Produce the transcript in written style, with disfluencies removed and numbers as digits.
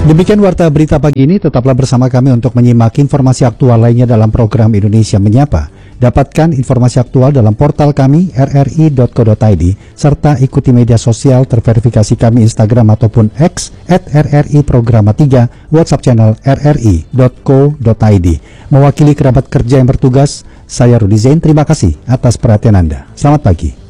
Demikian warta berita pagi ini, tetaplah bersama kami untuk menyimak informasi aktual lainnya dalam program Indonesia Menyapa. Dapatkan informasi aktual dalam portal kami rri.co.id serta ikuti media sosial terverifikasi kami Instagram ataupun X @RRI Programa 3, WhatsApp channel rri.co.id. Mewakili kerabat kerja yang bertugas, saya Rudi Zain, terima kasih atas perhatian Anda. Selamat pagi.